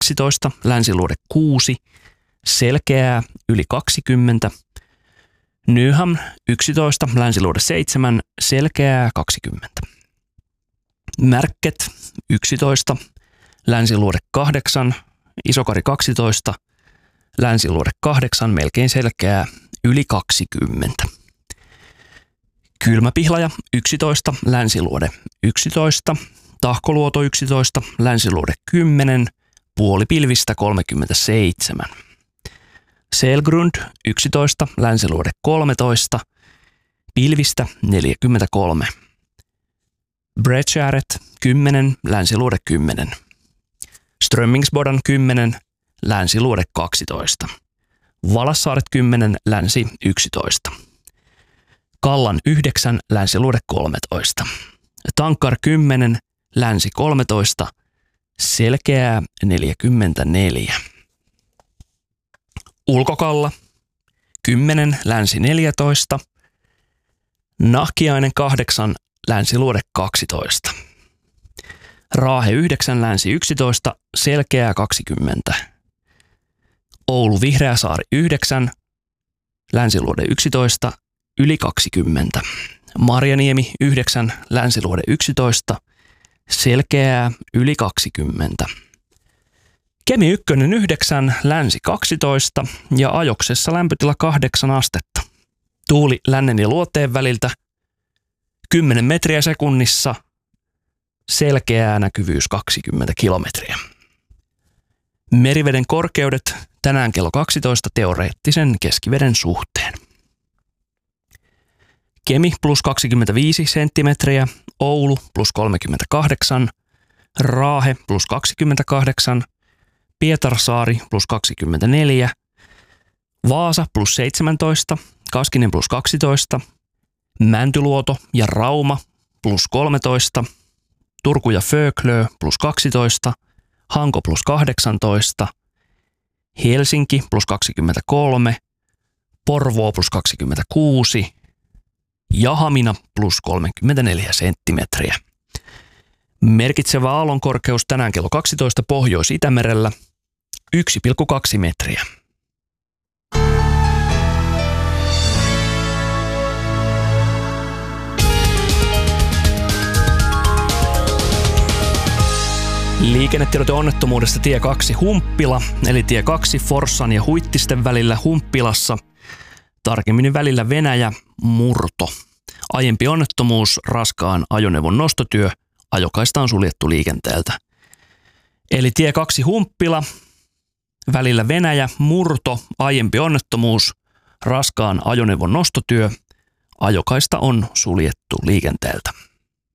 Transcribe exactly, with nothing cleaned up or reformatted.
kaksitoista, länsiluode kuusi, selkeää yli kaksikymmentä. Nyham yksitoista, länsiluode seitsemän, selkeää kaksikymmentä. Märket yksitoista, länsiluode kahdeksan, Isokari kaksitoista, länsiluode kahdeksan, melkein selkeää yli kaksikymmentä. Kylmäpihlaja yksitoista, länsiluode yksitoista, Tahkoluoto yksitoista, länsiluode kymmenen, puolipilvistä kolmekymmentäseitsemän. Selgrund yksitoista, länsiluode kolmetoista, pilvistä neljäkymmentäkolme. Bredgäret kymmenen, länsiluode kymmenen. Strömmingsbodan kymmenen, länsiluode kaksitoista. Valassaaret kymmenen, länsi yksitoista. Kallan yhdeksän, länsiluode kolmetoista. Tankar kymmenen, länsi kolmetoista, selkeää neljäkymmentäneljä. Ulkokalla kymmenen, länsi neljätoista. Nahkiainen kahdeksan, länsiluode kaksitoista. Raahe yhdeksän, länsi yksitoista, selkeää kaksikymmentä. Oulu Vihreäsaari yhdeksän, länsiluode yksitoista, yli kaksikymmentä. Marjaniemi yhdeksän, länsiluode yksitoista, selkeää yli kaksikymmentä. Kemi ykkönen yhdeksän, länsi kaksitoista ja Ajoksessa lämpötila kahdeksan astetta. Tuuli lännen ja luoteen väliltä kymmenen metriä sekunnissa, selkeää näkyvyys kaksikymmentä kilometriä. Meriveden korkeudet tänään kello kaksitoista teoreettisen keskiveden suhteen. Kemi plus kaksikymmentäviisi senttimetriä, Oulu plus kolmekymmentäkahdeksan, Raahe plus kaksikymmentäkahdeksan, Pietarsaari plus kaksikymmentäneljä, Vaasa plus seitsemäntoista, Kaskinen plus kaksitoista, Mäntyluoto ja Rauma plus kolmetoista, Turku ja Föklö plus kaksitoista, Hanko plus kahdeksantoista, Helsinki plus kaksikymmentäkolme, Porvoo plus kaksikymmentäkuusi ja Hamina plus kolmekymmentäneljä senttimetriä. Merkitsevä aallonkorkeus tänään kello kaksitoista Pohjois-Itämerellä yksi pilkku kaksi metriä. Liikennetiedote onnettomuudesta tie kaksi Humppila, eli tie kaksi Forssan ja Huittisten välillä Humppilassa. Tarkemmin välillä Venäjä, Murto. Aiempi onnettomuus, raskaan ajoneuvon nostotyö, ajokaista on suljettu liikenteeltä. Eli tie kaksi Humppila, välillä Venäjä, Murto, aiempi onnettomuus, raskaan ajoneuvon nostotyö, ajokaista on suljettu liikenteeltä.